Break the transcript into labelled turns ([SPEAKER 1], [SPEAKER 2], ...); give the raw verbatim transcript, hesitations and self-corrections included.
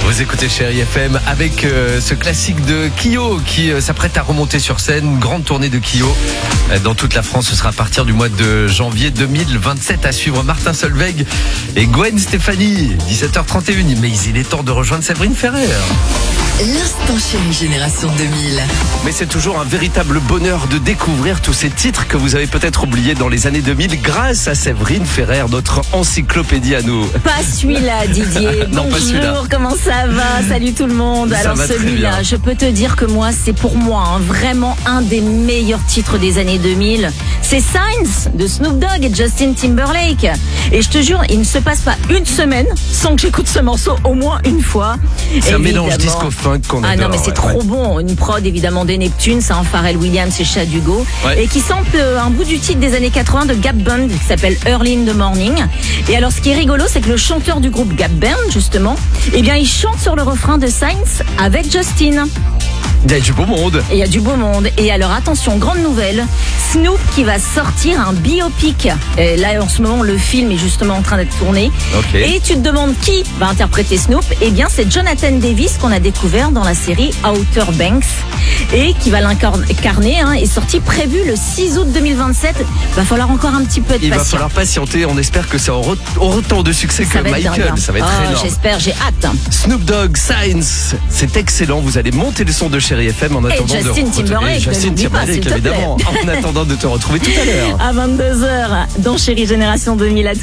[SPEAKER 1] Vous écoutez Chérie F M avec euh, ce classique de Kyo qui euh, s'apprête à remonter sur scène. Une grande tournée de Kyo euh, dans toute la France. Ce sera à partir du mois de janvier deux mille vingt-sept. À suivre Martin Solveig et Gwen Stefani. dix-sept heures trente et une. Mais il est temps de rejoindre Séverine Ferrer.
[SPEAKER 2] L'instant Chérie Génération deux mille.
[SPEAKER 1] Mais c'est toujours un véritable bonheur de découvrir tous ces titres que vous avez peut-être oubliés dans les années deux mille grâce à Séverine Ferrer, notre encyclopédie à nous.
[SPEAKER 3] Pas celui-là, Didier.
[SPEAKER 1] Non, pas celui-là.
[SPEAKER 3] Bonjour, comment ça va? Salut tout le monde.
[SPEAKER 1] Ça
[SPEAKER 3] Alors
[SPEAKER 1] va très
[SPEAKER 3] celui-là,
[SPEAKER 1] bien.
[SPEAKER 3] je peux te dire que moi, c'est pour moi hein, vraiment un des meilleurs titres des années deux mille. C'est Signs de Snoop Dogg et Justin Timberlake. Et je te jure, il ne se passe pas une semaine sans que j'écoute ce morceau au moins une fois.
[SPEAKER 1] C'est un mélange
[SPEAKER 3] Évidemment.
[SPEAKER 1] disco-funk qu'on adore.
[SPEAKER 3] Ah non mais c'est
[SPEAKER 1] ouais.
[SPEAKER 3] trop bon, une prod évidemment des Neptunes, c'est un Pharrell Williams et Chad Hugo,
[SPEAKER 1] Ouais.
[SPEAKER 3] et qui sample un bout du titre des années quatre-vingts de Gap Band qui s'appelle Early in the Morning. Et alors ce qui est rigolo, c'est que le chanteur du groupe Gap Band justement, eh bien il chante sur le refrain de Signs avec Justin.
[SPEAKER 1] Il y a du beau monde.
[SPEAKER 3] Et il y a du beau monde. Et alors attention, grande nouvelle, Snoop qui va sortir un biopic. Et là en ce moment le film est justement en train d'être tourné.
[SPEAKER 1] Ok.
[SPEAKER 3] Et tu te demandes qui va interpréter Snoop? Eh bien c'est Jonathan Davis qu'on a découvert dans la série Outer Banks et qui va l'incarner, hein, est sorti prévu le six août deux mille vingt-sept. Va falloir encore un petit peu être
[SPEAKER 1] Il va
[SPEAKER 3] patient.
[SPEAKER 1] falloir patienter. On espère que ça aura autant de succès
[SPEAKER 3] Ça
[SPEAKER 1] que
[SPEAKER 3] va être
[SPEAKER 1] Michael.
[SPEAKER 3] dingue, hein.
[SPEAKER 1] Ça va être
[SPEAKER 3] Oh,
[SPEAKER 1] énorme.
[SPEAKER 3] j'espère, j'ai hâte.
[SPEAKER 1] Snoop Dogg, Signs, c'est excellent. Vous allez monter le son de Chérie F M en attendant
[SPEAKER 3] Justin
[SPEAKER 1] de
[SPEAKER 3] Timberlake,
[SPEAKER 1] Et Justin
[SPEAKER 3] ne l'oublie pas,
[SPEAKER 1] Timberlake,
[SPEAKER 3] s'il te plaît.
[SPEAKER 1] évidemment. En attendant de te retrouver tout à l'heure.
[SPEAKER 3] À vingt-deux heures dans Chérie Génération deux mille. À tout